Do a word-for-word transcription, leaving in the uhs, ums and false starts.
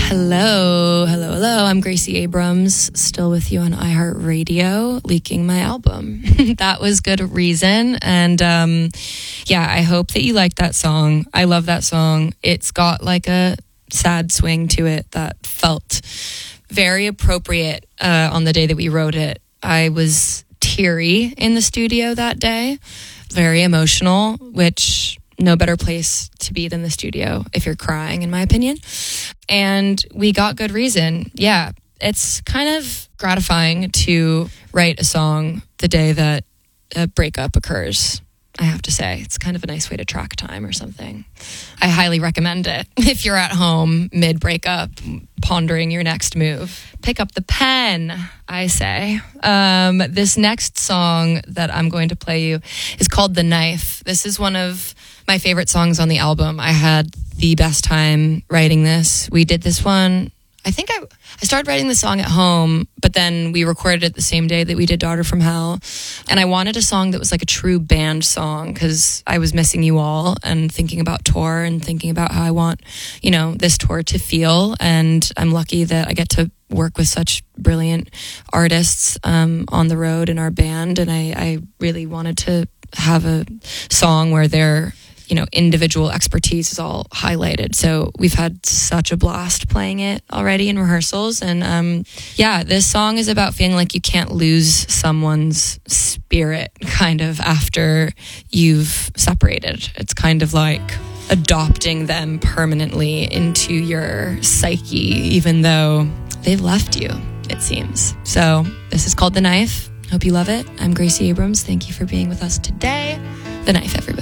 Hello, hello, hello. I'm Gracie Abrams, still with you on iHeartRadio, leaking my album. That was Good Reason. And um, yeah, I hope that you like that song. I love that song. It's got like a sad swing to it that felt very appropriate uh, on the day that we wrote it. I was teary in the studio that day, very emotional, which no better place to be than the studio if you're crying, in my opinion. And we got Good Reason. Yeah, it's kind of gratifying to write a song the day that a breakup occurs, I have to say. It's kind of a nice way to track time or something. I highly recommend it. If you're at home mid-breakup, pondering your next move, pick up the pen, I say. Um, this next song that I'm going to play you is called The Knife. This is one of my favorite songs on the album. I had the best time writing this. We did this one, I think I, I started writing the song at home, but then we recorded it the same day that we did Daughter from Hell. And I wanted a song that was like a true band song because I was missing you all and thinking about tour and thinking about how I want, you know, this tour to feel. And I'm lucky that I get to work with such brilliant artists um, on the road in our band. And I, I really wanted to have a song where they're, you know, individual expertise is all highlighted. So we've had such a blast playing it already in rehearsals. And um, yeah, this song is about feeling like you can't lose someone's spirit kind of after you've separated. It's kind of like adopting them permanently into your psyche, even though they've left you, it seems. So this is called The Knife. Hope you love it. I'm Gracie Abrams. Thank you for being with us today. The Knife, everybody.